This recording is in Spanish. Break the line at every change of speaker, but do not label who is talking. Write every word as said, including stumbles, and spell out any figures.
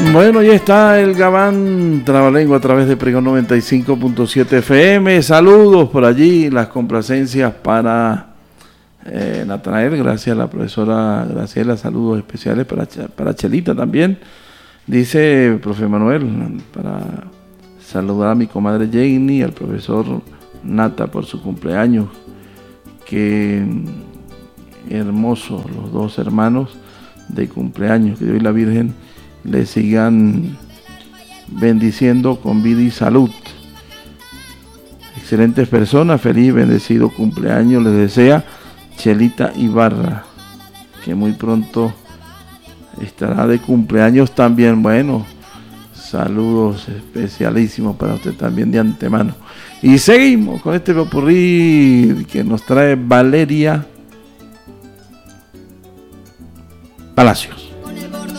Bueno, ya está el Gabán Trabalengua a través de Pregón noventa y cinco punto siete F M. Saludos por allí, las complacencias para eh, Natanael, gracias a la profesora Graciela, saludos especiales para, para Chelita también. Dice profe Manuel, para saludar a mi comadre Jenny, al profesor Nata por su cumpleaños. Qué hermoso, los dos hermanos de cumpleaños, que hoy la Virgen le sigan bendiciendo con vida y salud. Excelentes personas, feliz y bendecido cumpleaños les desea Chelita Ibarra, que muy pronto estará de cumpleaños también. Bueno, saludos especialísimos para usted también de antemano. Y seguimos con este popurrí que nos trae Valeria Palacios.